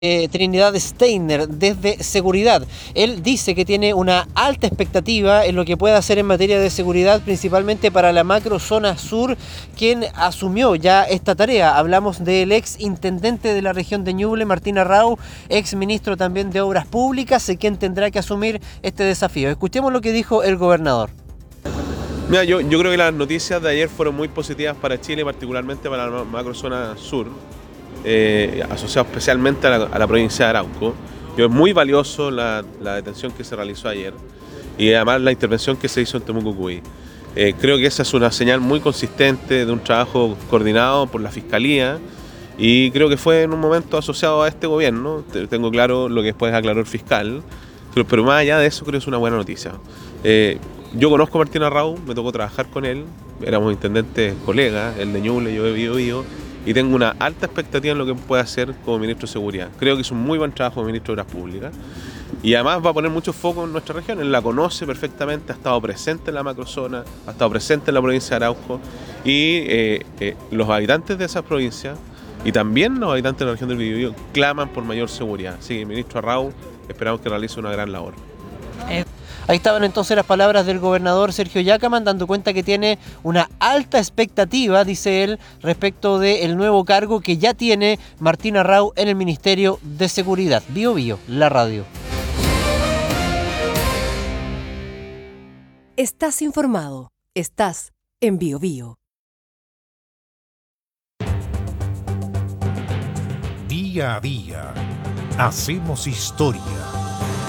Trinidad Steiner desde seguridad. Él dice que tiene una alta expectativa en lo que pueda hacer en materia de seguridad, principalmente para la macrozona sur, quien asumió ya esta tarea. Hablamos del ex intendente de la región de Ñuble, Martín Arrau, ex ministro también de Obras Públicas, quien tendrá que asumir este desafío. Escuchemos lo que dijo el gobernador. Mira, yo creo que las noticias de ayer fueron muy positivas para Chile, particularmente para la macrozona sur. Asociado especialmente a la provincia de Arauco. Es muy valioso la detención que se realizó ayer y además la intervención que se hizo en Temuco Cubí. Creo que esa es una señal muy consistente de un trabajo coordinado por la Fiscalía y creo que fue en un momento asociado a este gobierno. Tengo claro lo que después aclaró el fiscal, pero más allá de eso creo que es una buena noticia. Yo conozco a Martín Arrau, me tocó trabajar con él, éramos intendentes colegas, él de Ñuble, yo de Biobío, y tengo una alta expectativa en lo que puede hacer como ministro de Seguridad. Creo que hizo un muy buen trabajo como ministro de Obras Públicas y además va a poner mucho foco en nuestra región. Él la conoce perfectamente, ha estado presente en la macrozona, ha estado presente en la provincia de Arauco y los habitantes de esas provincias y también los habitantes de la región del Biobío claman por mayor seguridad. Así que el ministro Arrau esperamos que realice una gran labor. Ahí estaban entonces las palabras del gobernador Sergio Yacaman, dando cuenta que tiene una alta expectativa, dice él, respecto del nuevo cargo que ya tiene Martín Arrau en el Ministerio de Seguridad. Biobío, la radio. Estás informado. Estás en Biobío. Día a día, hacemos historia.